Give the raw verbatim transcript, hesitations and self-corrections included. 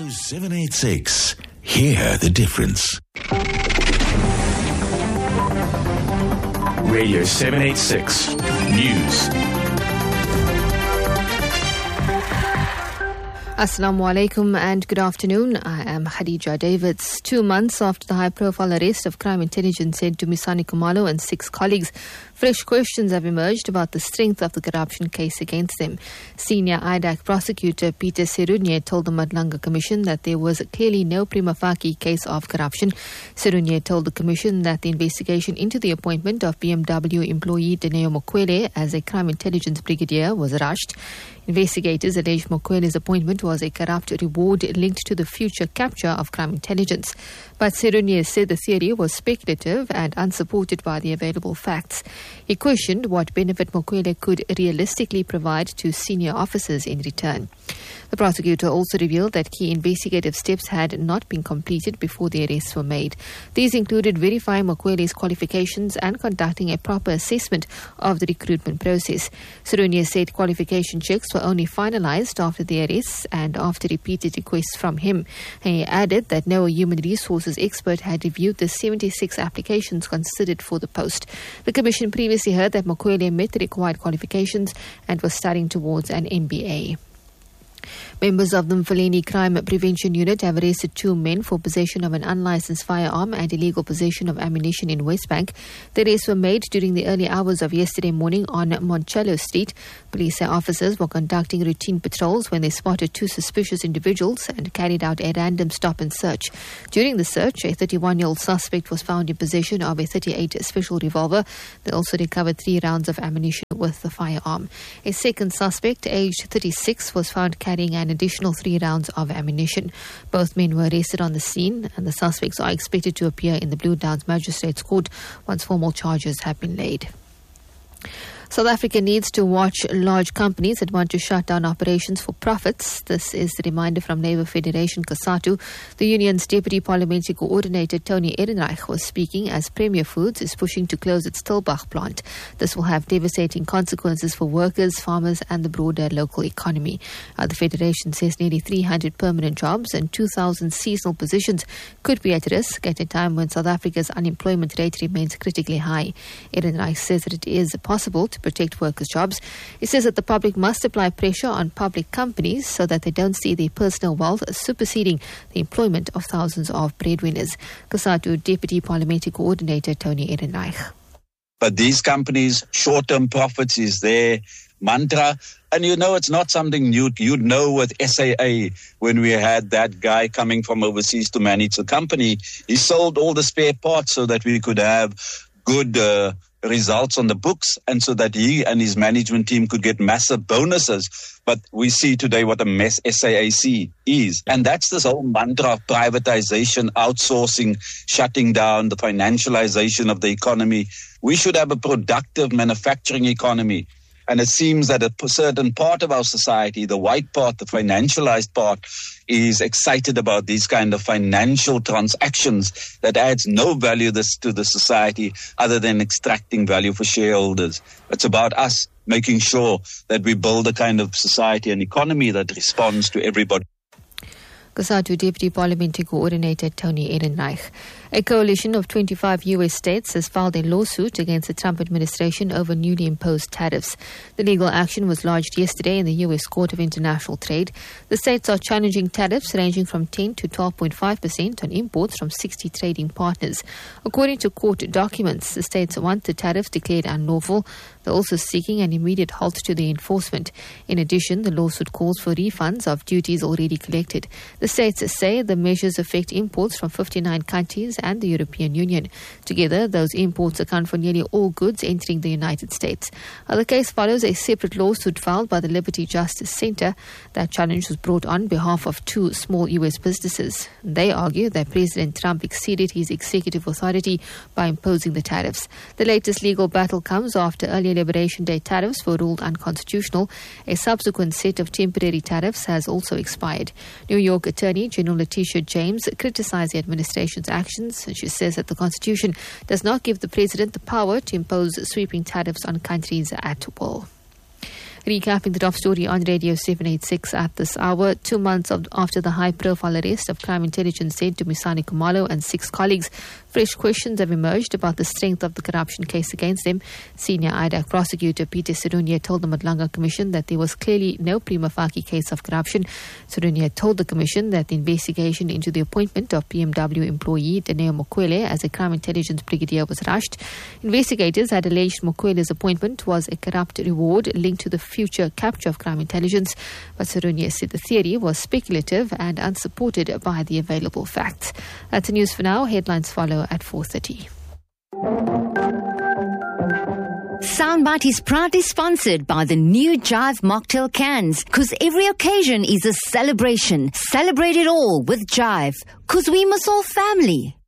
seven eighty-six. Hear the difference. Radio seven eighty-six News. Assalamu alaikum and good afternoon. I am Khadija Davids. Two months after the high-profile arrest of crime intelligence head Dumisani Khumalo and six colleagues, fresh questions have emerged about the strength of the corruption case against them. Senior I D A C prosecutor Peter Serunye told the Madlanga Commission that there was clearly no prima facie case of corruption. Serunye told the Commission that the investigation into the appointment of B M W employee Dineo Mokwele as a crime intelligence brigadier was rushed. Investigators alleged Mokwele's appointment was a corrupt reward linked to the future capture of crime intelligence. But Serunye said the theory was speculative and unsupported by the available facts. He questioned what benefit Mokwele could realistically provide to senior officers in return. The prosecutor also revealed that key investigative steps had not been completed before the arrests were made. These included verifying Mokwele's qualifications and conducting a proper assessment of the recruitment process. Serunye said qualification checks were only finalized after the arrests and after repeated requests from him. He added that no human resources expert had reviewed the seventy-six applications considered for the post. The Commission previously heard that Mokwele met the required qualifications and was studying towards an M B A. Members of the Mfuleni Crime Prevention Unit have arrested two men for possession of an unlicensed firearm and illegal possession of ammunition in West Bank. The arrests were made during the early hours of yesterday morning on Moncello Street. Police say officers were conducting routine patrols when they spotted two suspicious individuals and carried out a random stop and search. During the search, a thirty-one-year-old suspect was found in possession of a thirty-eight special revolver. They also recovered three rounds of ammunition with the firearm. A second suspect, aged thirty-six, was found carrying an additional three rounds of ammunition. Both men were arrested on the scene and the suspects are expected to appear in the Blue Downs Magistrates Court once formal charges have been laid. South Africa needs to watch large companies that want to shut down operations for profits. This is the reminder from Labour Federation COSATU. The union's Deputy Parliamentary Coordinator Tony Ehrenreich was speaking as Premier Foods is pushing to close its Tilbach plant. This will have devastating consequences for workers, farmers and the broader local economy. Uh, the Federation says nearly three hundred permanent jobs and two thousand seasonal positions could be at risk at a time when South Africa's unemployment rate remains critically high. Ehrenreich says that it is possible to protect workers' jobs. He says that the public must apply pressure on public companies so that they don't see their personal wealth superseding the employment of thousands of breadwinners. COSATU Deputy Parliamentary Coordinator Tony Ehrenreich. But these companies, short-term profits is their mantra. And you know, it's not something new. You'd know with S A A, when we had that guy coming from overseas to manage the company, he sold all the spare parts so that we could have good uh, results on the books and so that he and his management team could get massive bonuses. But we see today what a mess S A A C is. And that's this whole mantra of privatization, outsourcing, shutting down, the financialization of the economy. We should have a productive manufacturing economy. And it seems that a certain part of our society, the white part, the financialized part, is excited about these kind of financial transactions that adds no value this, to the society other than extracting value for shareholders. It's about us making sure that we build a kind of society and economy that responds to everybody. COSATU Deputy Parliamentary Coordinator Tony Ehrenreich. A coalition of twenty-five U S states has filed a lawsuit against the Trump administration over newly imposed tariffs. The legal action was lodged yesterday in the U S Court of International Trade. The states are challenging tariffs ranging from ten to twelve point five percent on imports from sixty trading partners. According to court documents, the states want the tariffs declared unlawful. They're also seeking an immediate halt to the enforcement. In addition, the lawsuit calls for refunds of duties already collected. The states say the measures affect imports from fifty-nine countries and the European Union. Together, those imports account for nearly all goods entering the United States. Uh, the case follows a separate lawsuit filed by the Liberty Justice Center. That challenge was brought on behalf of two small U S businesses. They argue that President Trump exceeded his executive authority by imposing the tariffs. The latest legal battle comes after earlier Liberation Day tariffs were ruled unconstitutional. A subsequent set of temporary tariffs has also expired. New York Attorney General Letitia James criticized the administration's actions. She says that the Constitution does not give the president the power to impose sweeping tariffs on countries at will. Recapping the top story on Radio seven eighty-six at this hour. Two months of, after the high-profile arrest of crime intelligence head Dumisani Khumalo and six colleagues, fresh questions have emerged about the strength of the corruption case against them. Senior I D A C prosecutor Peter Serunia told the Madlanga Commission that there was clearly no prima facie case of corruption. Serunia told the Commission that the investigation into the appointment of P M W employee Daneo Mokwele as a crime intelligence brigadier was rushed. Investigators had alleged Mokwele's appointment was a corrupt reward linked to the future capture of crime intelligence, but Serunia said the theory was speculative and unsupported by the available facts. That's the news for now. Headlines follow at four thirty. Soundbite is proudly sponsored by the new Jive Mocktail cans, because every occasion is a celebration. Celebrate it all with Jive, because we must all family.